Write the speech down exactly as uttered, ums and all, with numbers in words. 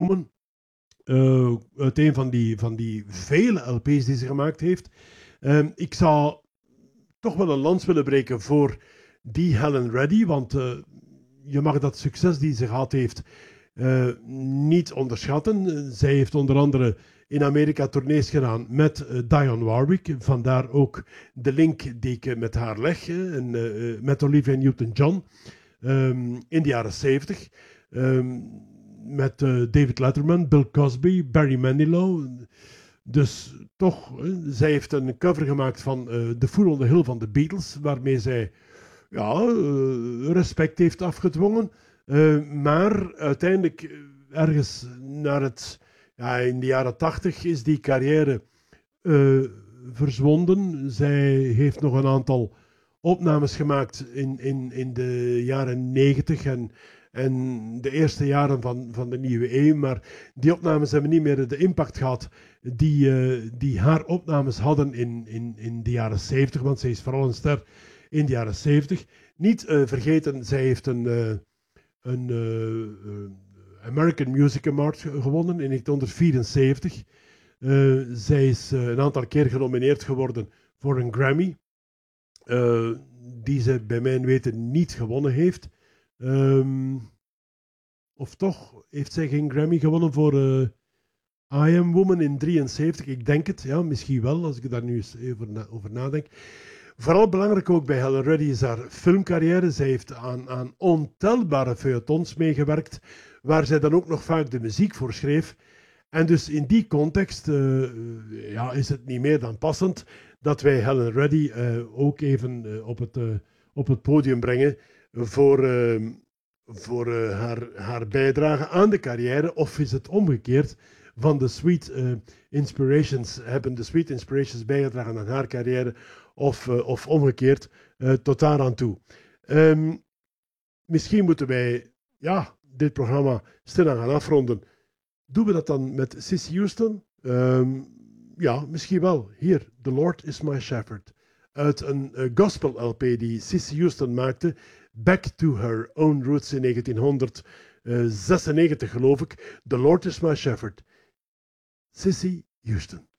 Woman. Uh, uit een van die, van die vele L P's die ze gemaakt heeft. Um, ik zou toch wel een lans willen breken voor die Helen Reddy, want uh, je mag dat succes die ze gehad heeft uh, niet onderschatten. Zij heeft onder andere in Amerika tournees gedaan met uh, Dionne Warwick, vandaar ook de link die ik met haar leg, uh, en, uh, met Olivia Newton-John um, in de jaren zeventig. Um, met uh, David Letterman, Bill Cosby, Barry Manilow. Dus toch, uh, zij heeft een cover gemaakt van uh, The Fool on the Hill van de Beatles, waarmee zij ja, uh, respect heeft afgedwongen. Uh, maar uiteindelijk, ergens naar het, ja, in de jaren tachtig is die carrière uh, verzwonden. Zij heeft nog een aantal opnames gemaakt in, in, in de jaren negentig en En de eerste jaren van, van de nieuwe eeuw, maar die opnames hebben niet meer de impact gehad die, uh, die haar opnames hadden in, in, in de jaren zeventig, want zij is vooral een ster in de jaren zeventig. Niet uh, vergeten, zij heeft een, uh, een uh, uh, American Music Award gewonnen in negentien vierenzeventig. Uh, zij is uh, een aantal keer genomineerd geworden voor een Grammy, uh, die ze bij mijn weten niet gewonnen heeft. Um, of toch heeft zij geen Grammy gewonnen voor uh, I Am Woman in drieënzeventig? Ik denk het, ja, misschien wel, als ik daar nu eens over, na- over nadenk. Vooral belangrijk ook bij Helen Reddy is haar filmcarrière. Zij heeft aan, aan ontelbare feuilletons meegewerkt, waar zij dan ook nog vaak de muziek voor schreef. En dus in die context uh, ja, is het niet meer dan passend dat wij Helen Reddy uh, ook even uh, op, het, uh, op het podium brengen voor, uh, voor uh, haar, haar bijdrage aan de carrière. Of is het omgekeerd? Van de Sweet uh, Inspirations hebben de Sweet Inspirations bijgedragen aan haar carrière, of, uh, of omgekeerd, uh, tot daar aan toe. Um, misschien moeten wij ja, dit programma stilaan gaan afronden. Doen we dat dan met Cissy Houston? Um, ja, misschien wel. Hier, The Lord is My Shepherd. Uit een uh, gospel L P die Cissy Houston maakte. Back to Her Own Roots in negentien zesennegentig, geloof ik. The Lord is My Shepherd. Cissy Houston.